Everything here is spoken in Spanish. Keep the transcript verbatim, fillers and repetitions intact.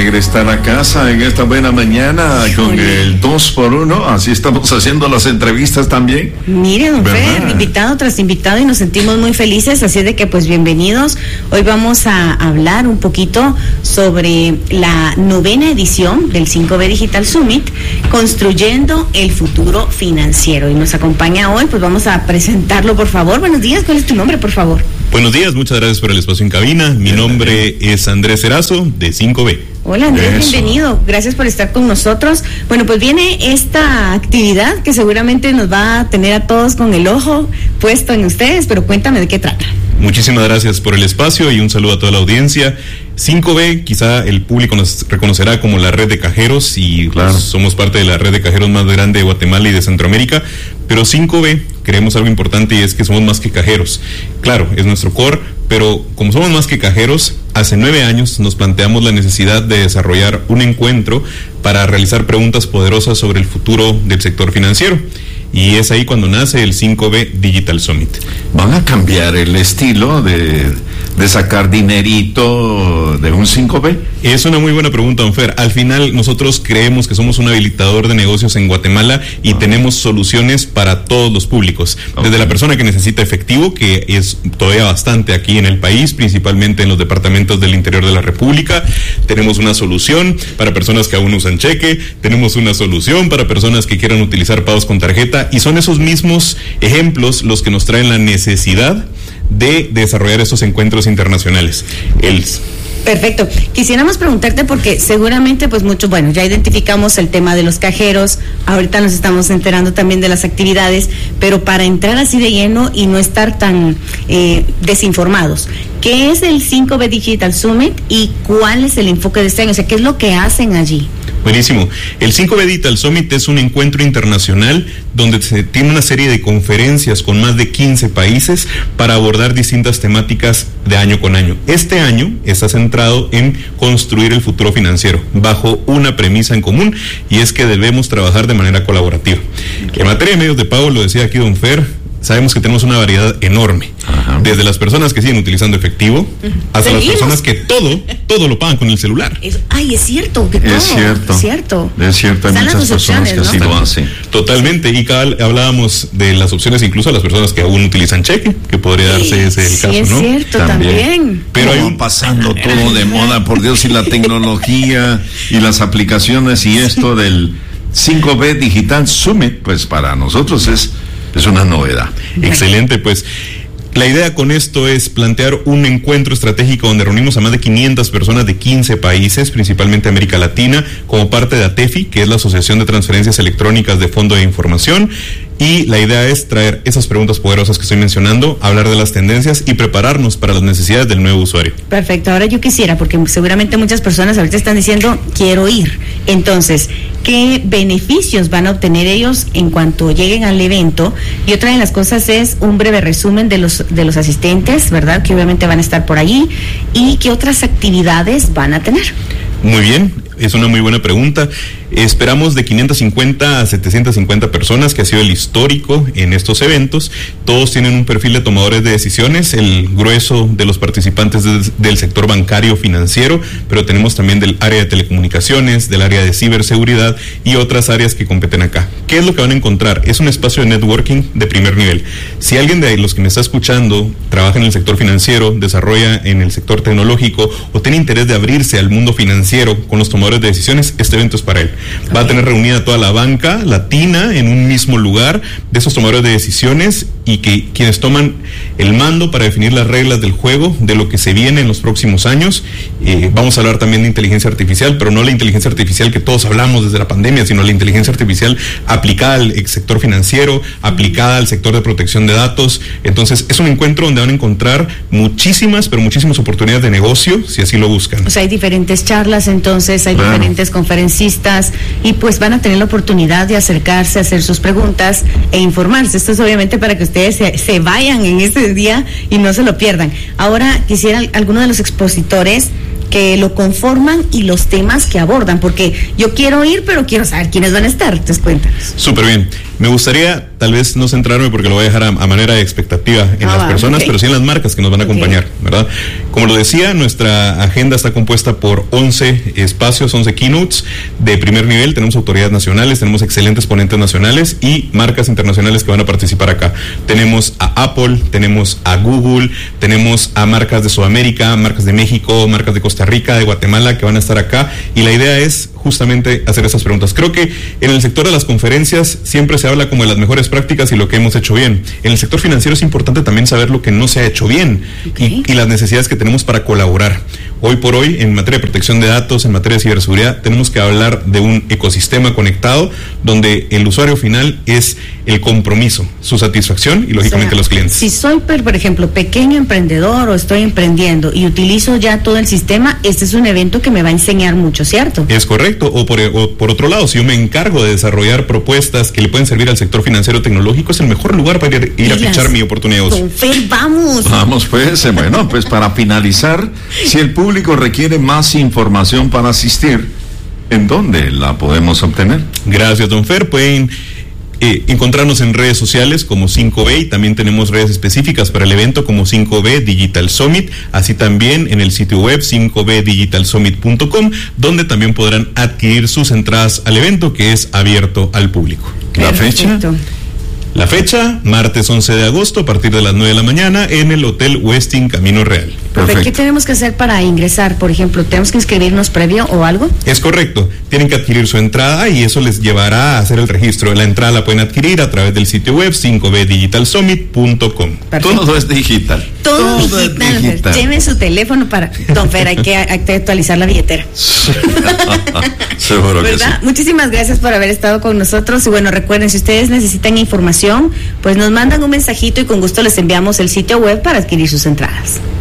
regresar a casa en esta buena mañana con el dos por uno. Así estamos haciendo las entrevistas también. Mire, don ¿verdad? Fer, invitado tras invitado, y nos sentimos muy felices, así de que pues bienvenidos. Hoy vamos a hablar un poquito sobre la novena edición del cinco B Digital Summit, Construyendo el Futuro Financiero. Y nos acompaña hoy, pues vamos a presentarlo, por favor. Buenos días, ¿cuál es tu nombre, por favor? Buenos días, muchas gracias por el espacio en cabina. Mi nombre es Andrés Erazo, de cinco B. Hola Andrés, Eso. bienvenido, gracias por estar con nosotros. Bueno, pues viene esta actividad que seguramente nos va a tener a todos con el ojo puesto en ustedes, pero cuéntame de qué trata. Muchísimas gracias por el espacio y un saludo a toda la audiencia. cinco B, quizá el público nos reconocerá como la red de cajeros y Claro. pues, somos parte de la red de cajeros más grande de Guatemala y de Centroamérica, pero cinco B creemos algo importante y es que somos más que cajeros. Claro, es nuestro core, pero como somos más que cajeros, hace nueve años nos planteamos la necesidad de desarrollar un encuentro para realizar preguntas poderosas sobre el futuro del sector financiero. Y es ahí cuando nace el cinco B Digital Summit. ¿Van a cambiar el estilo de, de sacar dinerito de un cinco B? Es una muy buena pregunta, don Fer. Al final, nosotros creemos que somos un habilitador de negocios en Guatemala y Ah. tenemos soluciones para todos los públicos. Desde Ok. la persona que necesita efectivo, que es todavía bastante aquí en el país, principalmente en los departamentos del interior de la República. Tenemos una solución para personas que aún usan cheque. Tenemos una solución para personas que quieran utilizar pagos con tarjeta. Y son esos mismos ejemplos los que nos traen la necesidad de desarrollar estos encuentros internacionales. El Perfecto. Quisiéramos preguntarte porque seguramente pues muchos, bueno, ya identificamos el tema de los cajeros, ahorita nos estamos enterando también de las actividades, pero para entrar así de lleno y no estar tan eh, desinformados, ¿qué es el cinco B Digital Summit y cuál es el enfoque de este año? O sea, ¿qué es lo que hacen allí? Buenísimo. El cinco B Digital Summit es un encuentro internacional donde se tiene una serie de conferencias con más de quince países para abordar distintas temáticas de año con año. Este año está centrado en construir el futuro financiero bajo una premisa en común, y es que debemos trabajar de manera colaborativa. En materia de medios de pago, lo decía aquí don Fer, sabemos que tenemos una variedad enorme. Ajá. Desde las personas que siguen utilizando efectivo hasta las Seguimos. personas que todo, todo lo pagan con el celular. Es- ay, es cierto, que todo, Es cierto. es cierto. Es cierto, hay Están las muchas dos personas opciones, que así ¿no? lo hacen. Totalmente, y cada, hablábamos de las opciones incluso a las personas que aún utilizan cheque, que podría darse ese el sí, caso, es ¿no? cierto, También. también. Pero hay ¿Cómo un- va pasando todo de moda, por Dios, y la tecnología y las aplicaciones y esto del cinco B Digital Summit, pues para nosotros es, es una novedad. Excelente, pues la idea con esto es plantear un encuentro estratégico donde reunimos a más de quinientas personas de quince países, principalmente América Latina, como parte de ATEFI, que es la Asociación de Transferencias Electrónicas de Fondo de Información. Y la idea es traer esas preguntas poderosas que estoy mencionando, hablar de las tendencias y prepararnos para las necesidades del nuevo usuario. Perfecto, ahora yo quisiera, porque seguramente muchas personas ahorita están diciendo, quiero ir. Entonces, ¿qué beneficios van a obtener ellos en cuanto lleguen al evento? Y otra de las cosas es un breve resumen de los, de los asistentes, ¿verdad? Que obviamente van a estar por allí. ¿Y qué otras actividades van a tener? Muy bien, es una muy buena pregunta. Esperamos de quinientas cincuenta a setecientas cincuenta personas, que ha sido el histórico en estos eventos. Todos tienen un perfil de tomadores de decisiones, el grueso de los participantes de, del sector bancario financiero, pero tenemos también del área de telecomunicaciones, del área de ciberseguridad y otras áreas que competen acá. ¿Qué es lo que van a encontrar? Es un espacio de networking de primer nivel. Si alguien de los que me está escuchando trabaja en el sector financiero, desarrolla en el sector tecnológico o tiene interés de abrirse al mundo financiero con los tomadores de decisiones, este evento es para él. Va a tener reunida toda la banca latina en un mismo lugar de esos tomadores de decisiones y que quienes toman el mando para definir las reglas del juego, de lo que se viene en los próximos años. Eh, vamos a hablar también de inteligencia artificial, pero no la inteligencia artificial que todos hablamos desde la pandemia, sino la inteligencia artificial aplicada al sector financiero, aplicada al sector de protección de datos. Entonces es un encuentro donde van a encontrar muchísimas, pero muchísimas oportunidades de negocio, si así lo buscan. O sea, hay diferentes charlas, entonces hay Claro. diferentes conferencistas y pues van a tener la oportunidad de acercarse, hacer sus preguntas e informarse. Esto es obviamente para que ustedes se, se vayan en este día y no se lo pierdan. Ahora quisiera alguno de los expositores que lo conforman y los temas que abordan, porque yo quiero ir, pero quiero saber quiénes van a estar. Entonces cuéntanos. Súper bien. Me gustaría tal vez no centrarme porque lo voy a dejar a, a manera de expectativa en ah, las va, personas, okay. pero sí en las marcas que nos van a acompañar, okay. ¿verdad? Como lo decía, nuestra agenda está compuesta por once espacios, once keynotes de primer nivel. Tenemos autoridades nacionales, tenemos excelentes ponentes nacionales y marcas internacionales que van a participar acá. Tenemos a Apple, tenemos a Google, tenemos a marcas de Sudamérica, marcas de México, marcas de Costa Rica, de Guatemala, que van a estar acá, y la idea es justamente hacer esas preguntas. Creo que en el sector de las conferencias siempre se habla como de las mejores prácticas y lo que hemos hecho bien. En el sector financiero es importante también saber lo que no se ha hecho bien, okay. y, y las necesidades que tenemos para colaborar. Hoy por hoy, en materia de protección de datos, en materia de ciberseguridad, tenemos que hablar de un ecosistema conectado donde el usuario final es el compromiso, su satisfacción y lógicamente, o sea, los clientes. Si soy, por ejemplo, pequeño emprendedor o estoy emprendiendo y utilizo ya todo el sistema, este es un evento que me va a enseñar mucho, ¿cierto? Es correcto. O por, o por otro lado, si yo me encargo de desarrollar propuestas que le pueden servir al sector financiero tecnológico, es el mejor lugar para ir, ir a fichar mi oportunidad de negocio. Don Fer, vamos. Vamos pues, bueno, pues para finalizar, si el público requiere más información para asistir, ¿en dónde la podemos obtener? Gracias, don Fer. Pueden Eh, encontrarnos en redes sociales como cinco B, y también tenemos redes específicas para el evento como cinco B Digital Summit, así también en el sitio web cinco b digital summit punto com, donde también podrán adquirir sus entradas al evento, que es abierto al público. ¿La fecha? La fecha, martes once de agosto, a partir de las nueve de la mañana, en el Hotel Westin Camino Real. Perfecto. ¿Qué tenemos que hacer para ingresar? Por ejemplo, ¿tenemos que inscribirnos previo o algo? Es correcto. Tienen que adquirir su entrada y eso les llevará a hacer el registro. La entrada la pueden adquirir a través del sitio web cinco b digital summit punto com. Todo es digital. Todo, Todo digital. Es digital. Lleven su teléfono para... Don Fer, hay que, hay que actualizar la billetera. Seguro que ¿verdad? sí. Muchísimas gracias por haber estado con nosotros. Y bueno, recuerden, si ustedes necesitan información, pues nos mandan un mensajito y con gusto les enviamos el sitio web para adquirir sus entradas.